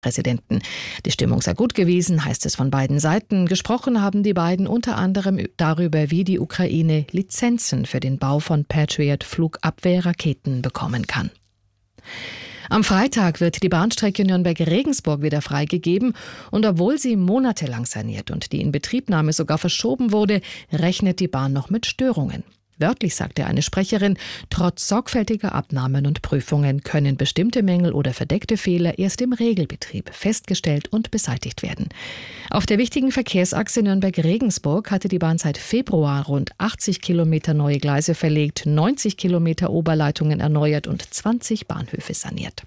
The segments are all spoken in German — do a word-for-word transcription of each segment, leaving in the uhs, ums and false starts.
Präsidenten. Die Stimmung sei gut gewesen, heißt es von beiden Seiten. Gesprochen haben die beiden unter anderem darüber, wie die Ukraine Lizenzen für den Bau von Patriot-Flugabwehrraketen bekommen kann. Am Freitag wird die Bahnstrecke Nürnberg-Regensburg wieder freigegeben und obwohl sie monatelang saniert und die Inbetriebnahme sogar verschoben wurde, rechnet die Bahn noch mit Störungen. Wörtlich sagte eine Sprecherin, trotz sorgfältiger Abnahmen und Prüfungen können bestimmte Mängel oder verdeckte Fehler erst im Regelbetrieb festgestellt und beseitigt werden. Auf der wichtigen Verkehrsachse Nürnberg-Regensburg hatte die Bahn seit Februar rund achtzig Kilometer neue Gleise verlegt, neunzig Kilometer Oberleitungen erneuert und zwanzig Bahnhöfe saniert.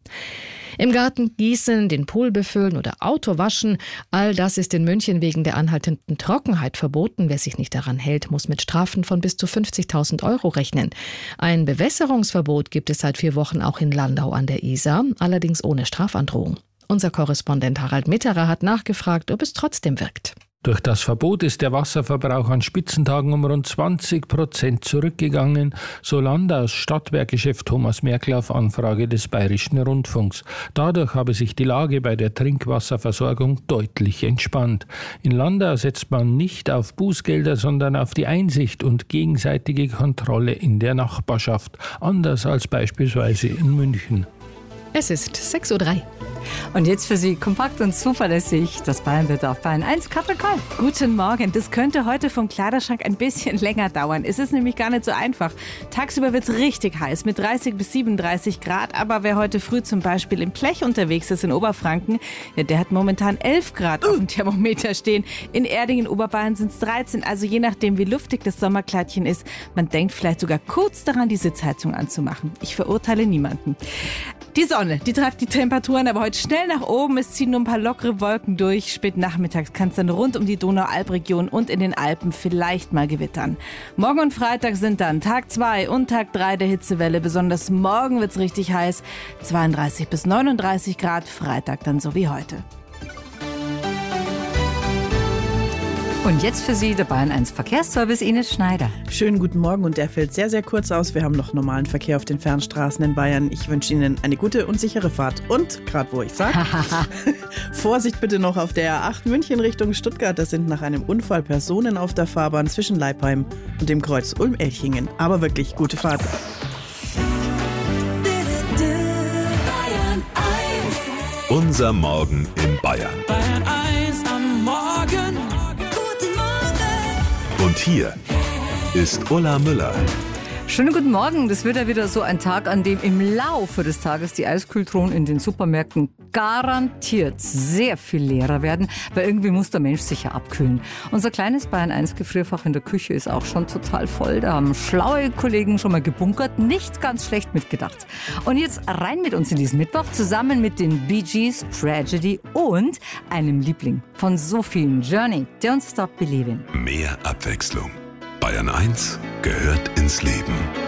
Im Garten gießen, den Pool befüllen oder Auto waschen, all das ist in München wegen der anhaltenden Trockenheit verboten. Wer sich nicht daran hält, muss mit Strafen von bis zu fünfzigtausend Euro rechnen. Ein Bewässerungsverbot gibt es seit vier Wochen auch in Landau an der Isar, allerdings ohne Strafandrohung. Unser Korrespondent Harald Mitterer hat nachgefragt, ob es trotzdem wirkt. Durch das Verbot ist der Wasserverbrauch an Spitzentagen um rund zwanzig Prozent zurückgegangen, so Landaus Stadtwerkechef Thomas Merkel auf Anfrage des Bayerischen Rundfunks. Dadurch habe sich die Lage bei der Trinkwasserversorgung deutlich entspannt. In Landau setzt man nicht auf Bußgelder, sondern auf die Einsicht und gegenseitige Kontrolle in der Nachbarschaft, anders als beispielsweise in München. Es ist sechs Uhr drei. Und jetzt für Sie kompakt und zuverlässig das Bayern-Wetter auf Bayern eins. Katrin Koll. Guten Morgen. Das könnte heute vom Kleiderschrank ein bisschen länger dauern. Es ist nämlich gar nicht so einfach. Tagsüber wird es richtig heiß mit dreißig bis siebenunddreißig Grad. Aber wer heute früh zum Beispiel im Blech unterwegs ist in Oberfranken, ja, der hat momentan elf Grad auf dem Thermometer stehen. In Erding in Oberbayern sind es dreizehn. Also je nachdem, wie luftig das Sommerkleidchen ist, man denkt vielleicht sogar kurz daran, die Sitzheizung anzumachen. Ich verurteile niemanden. Die Sonne, die treibt die Temperaturen aber heute schnell nach oben. Es ziehen nur ein paar lockere Wolken durch. Spät nachmittags kann es dann rund um die Donau-Alb-Region und in den Alpen vielleicht mal gewittern. Morgen und Freitag sind dann Tag zwei und Tag drei der Hitzewelle. Besonders morgen wird es richtig heiß. zweiunddreißig bis neununddreißig Grad. Freitag dann so wie heute. Und jetzt für Sie der Bayern eins Verkehrsservice, Ines Schneider. Schönen guten Morgen und der fällt sehr, sehr kurz aus. Wir haben noch normalen Verkehr auf den Fernstraßen in Bayern. Ich wünsche Ihnen eine gute und sichere Fahrt. Und, gerade wo ich sage, Vorsicht bitte noch auf der A acht München Richtung Stuttgart. Da sind nach einem Unfall Personen auf der Fahrbahn zwischen Leipheim und dem Kreuz Ulm-Elchingen. Aber wirklich gute Fahrt. Unser Morgen in Bayern. Bayern eins am Morgen. Und hier ist Ulla Müller. Schönen guten Morgen. Das wird ja wieder so ein Tag, an dem im Laufe des Tages die Eiskühltruhen in den Supermärkten garantiert sehr viel leerer werden, weil irgendwie muss der Mensch sich ja abkühlen. Unser kleines Bayern eins Gefrierfach in der Küche ist auch schon total voll. Da haben schlaue Kollegen schon mal gebunkert, nicht ganz schlecht mitgedacht. Und jetzt rein mit uns in diesen Mittwoch, zusammen mit den Bee Gees, Tragedy und einem Liebling von so vielen, Journey, Don't Stop Believing. Mehr Abwechslung. Bayern eins gehört ins Leben.